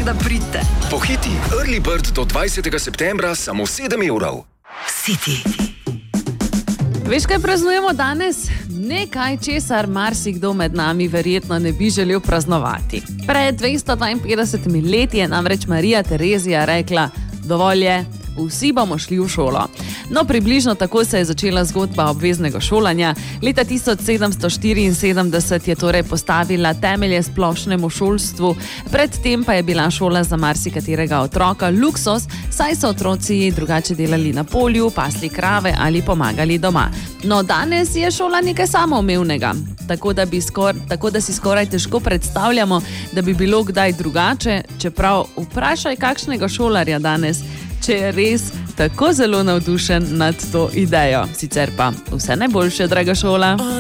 Tako da pridite. Pohiti, Early Bird do 20. septembra samo 7 evrov. City. Veš, kaj praznujemo danes? Nekaj, česar marsikdo med nami verjetno ne bi želel praznovati. Pred 252 leti je namreč Marija Terezija rekla: dovolj je, vsi bomo šli v šolo. No, približno tako se je začela zgodba obveznega šolanja. Leta 1774 je torej postavila temelje splošnemu šolstvu, predtem pa je bila šola za marsikaterega otroka luksus, saj so otroci drugače delali na polju, pasli krave ali pomagali doma. No, danes je šola nekaj samoumevnega, tako da si skoraj težko predstavljamo, da bi bilo kdaj drugače, čeprav vprašaj kakšnega šolarja danes, če je res tako zelo navdušen nad to idejo. Sicer pa vse najboljše, draga šola.